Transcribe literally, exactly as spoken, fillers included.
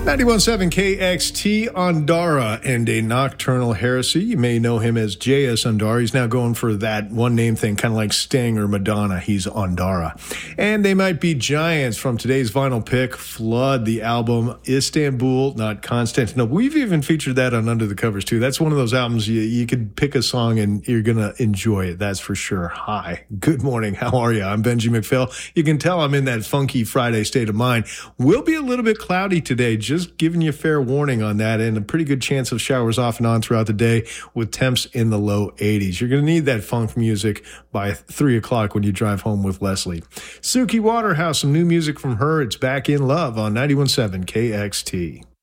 ninety-one point seven K X T, Ondara and a Nocturnal Heresy. You may know him as J S Ondara. He's now going for that one name thing, kind of like Sting or Madonna. He's Ondara. And They Might Be Giants from today's vinyl pick, Flood, the album Istanbul, not Constantinople. We've even featured that on Under the Covers, too. That's one of those albums you, you could pick a song and you're going to enjoy it. That's for sure. Hi. Good morning. How are you? I'm Benji McPhail. You can tell I'm in that funky Friday state of mind. We'll be a little bit cloudy today, just giving you fair warning on that, and a pretty good chance of showers off and on throughout the day with temps in the low eighties. You're going to need that funk music by three o'clock when you drive home with Leslie. Suki Waterhouse, some new music from her. It's Back in Love on ninety-one point seven K X T.